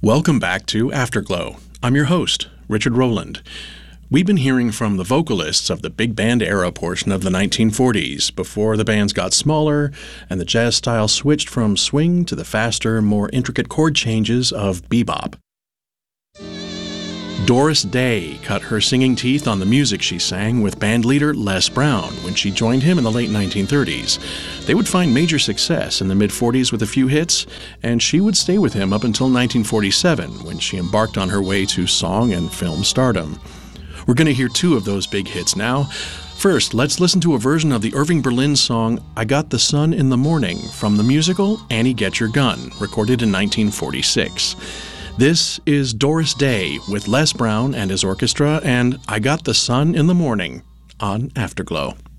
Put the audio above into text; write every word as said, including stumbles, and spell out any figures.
Welcome back to Afterglow. I'm your host, Richard Rowland. We've been hearing from the vocalists of the big band era portion of the nineteen forties, before the bands got smaller and the jazz style switched from swing to the faster, more intricate chord changes of bebop. Doris Day cut her singing teeth on the music she sang with bandleader Les Brown when she joined him in the late nineteen thirties. They would find major success in the mid-forties with a few hits, and she would stay with him up until nineteen forty-seven when she embarked on her way to song and film stardom. We're going to hear two of those big hits now. First, let's listen to a version of the Irving Berlin song I Got the Sun in the Morning from the musical Annie Get Your Gun, recorded in nineteen forty-six. This is Doris Day with Les Brown and his orchestra and I Got the Sun in the Morning on Afterglow.